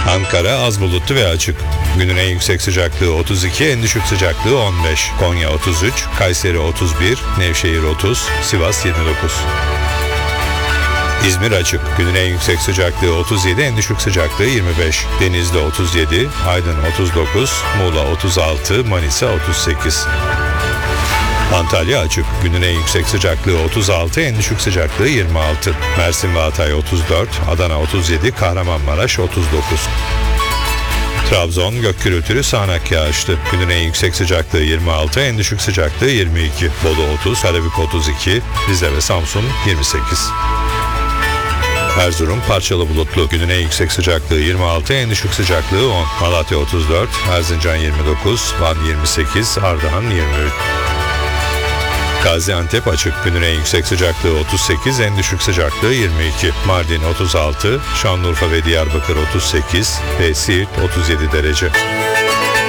Ankara az bulutlu ve açık. Günün en yüksek sıcaklığı 32, en düşük sıcaklığı 15. Konya 33, Kayseri 31, Nevşehir 30, Sivas 29. İzmir açık. Günün en yüksek sıcaklığı 37, en düşük sıcaklığı 25. Denizli 37, Aydın 39, Muğla 36, Manisa 38. Antalya açık. Günün en yüksek sıcaklığı 36, en düşük sıcaklığı 26. Mersin ve Hatay 34, Adana 37, Kahramanmaraş 39. Trabzon gök gürültülü sağanak yağışlı. Günün en yüksek sıcaklığı 26, en düşük sıcaklığı 22. Bolu 30, Karabük 32, Rize ve Samsun 28. Erzurum parçalı bulutlu. Günün en yüksek sıcaklığı 26, en düşük sıcaklığı 10. Malatya 34, Erzincan 29, Van 28, Ardahan 23. Gaziantep açık. Günün en yüksek sıcaklığı 38, en düşük sıcaklığı 22. Mardin 36, Şanlıurfa ve Diyarbakır 38 ve Siirt 37 derece.